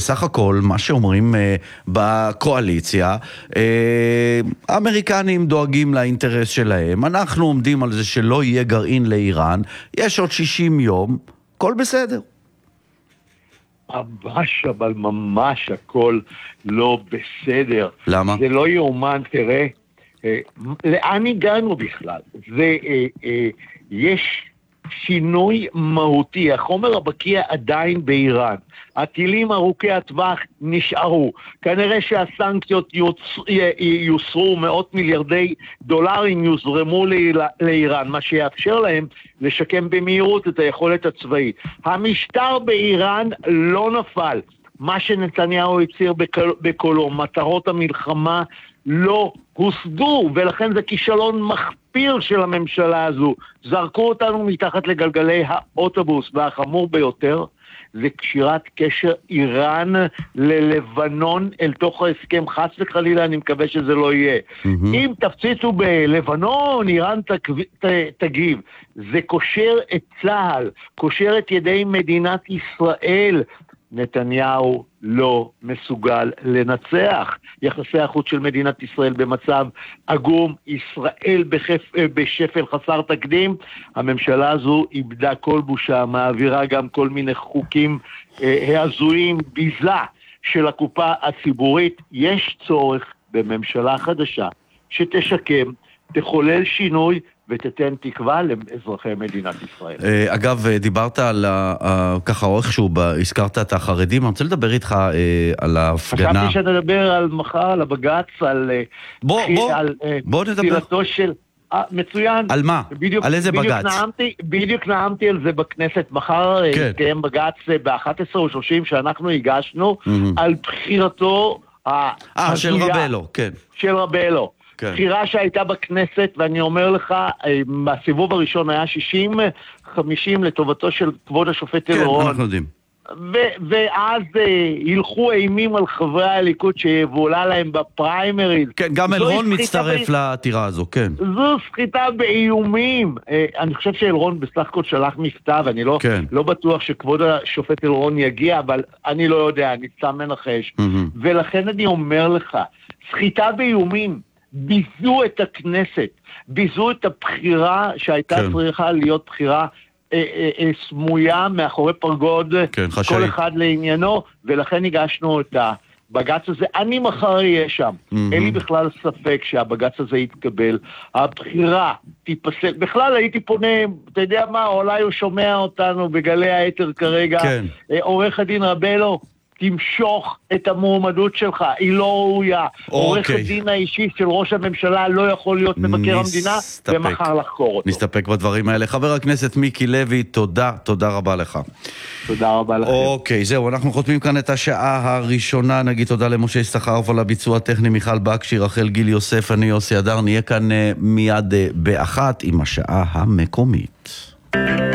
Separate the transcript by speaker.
Speaker 1: בסך הכל מה שאומרים בקואליציה, האמריקנים דואגים לאינטרס שלהם, אנחנו עומדים על זה שלא יהיה גרעין לאיראן, יש עוד 60 יום, כל בסדר.
Speaker 2: אבל ממש הכל לא בסדר.
Speaker 1: למה?
Speaker 2: זה לא יאומן, תראה, לאן הגענו בכלל? יש שינוי מהותי, החומר הבקיע עדיין באיראן, הטילים ארוכי הטווח נשארו, כנראה שהסנקציות יוסרו, מאות מיליארדי דולרים יוזרמו לאיראן, מה שיאפשר להם לשקם במהירות את היכולת הצבאית. המשטר באיראן לא נפל, מה שנתניהו הצהיר בקולו, מטרות המלחמה לא הושגו, ולכן זה כישלון מחפיר של הממשלה הזו. זרקו אותנו מתחת לגלגלי האוטובוס, והחמור ביותר זה קשירת קשר איראן ללבנון אל תוך ההסכם. חס וחלילה, אני מקווה שזה לא יהיה. אם תפציצו בלבנון, איראן תגיב. זה קושר את צה"ל, קושר את ידי מדינת ישראל. נתניהו לא מסוגל לנצח. יחסי החוץ של מדינת ישראל במצב עגום, ישראל בשפל חסר תקדים. הממשלה הזו איבדה כל בושה, מעבירה גם כל מיני חוקים הזויים, ביזה של הקופה הציבורית. יש צורך בממשלה חדשה שתשקם, תחולל שינוי ותתן תקווה לאזרחי מדינת ישראל.
Speaker 1: אגב, דיברת על ככה איכשהו, הזכרת את החרדים, אני רוצה לדבר איתך על ההפגנה.
Speaker 2: חשבתי שנדבר על מחר, על הבג"ץ, על תפילתו של... מצוין.
Speaker 1: על מה? על איזה בג"ץ?
Speaker 2: בדיוק נעמתי על זה בכנסת. מחר התקיים בג"ץ ב-11:30 שאנחנו הגשנו על בחירתו
Speaker 1: של רבלו, כן.
Speaker 2: של רבלו. בחירה שהייתה בכנסת, ואני אומר לך, בסיבוב הראשון היה 60-50 לטובתו של כבוד השופט אלרון.
Speaker 1: כן, אנחנו יודעים.
Speaker 2: ואז הלכו אימים על חברי הליכוד שיבולה להם בפריימריז.
Speaker 1: כן, גם אלרון מצטרף לעתירה הזו, כן.
Speaker 2: זו סחיטה באיומים. אני חושב שאלרון בסך הכל שלח מכתב, אני לא בטוח שכבוד השופט אלרון יגיע, אבל אני לא יודע, אני סתם מנחש. ולכן אני אומר לך, סחיטה באיומים, ביזו את הכנסת, ביזו את הבחירה שהייתה צריכה להיות בחירה סמויה מאחורי פרגוד, כל אחד לעניינו, ולכן הגשנו את הבג"ץ הזה. אני מחר אהיה שם, אין לי בכלל ספק שהבג"ץ הזה יתקבל, הבחירה תיפסל. בכלל הייתי פונה, אתה יודע מה, אולי הוא שומע אותנו בגלי היתר כרגע, עורך הדין רבלו, תמשוך את המועמדות שלך, היא לא ראויה. עורך הדין האישי של ראש הממשלה לא יכול להיות מבקר המדינה, ומחר לחקור אותו.
Speaker 1: נסתפק בדברים האלה. חבר הכנסת מיקי לוי, תודה רבה לך.
Speaker 2: תודה רבה לכם.
Speaker 1: אוקיי, זהו, אנחנו חותמים כאן את השעה הראשונה. נגיד תודה למשה סחרוף על הביצוע הטכני, מיכל בקשי, רחל גיל יוסף, אני יוסי אדר. נהיה כאן מיד באחת עם השעה המקומית.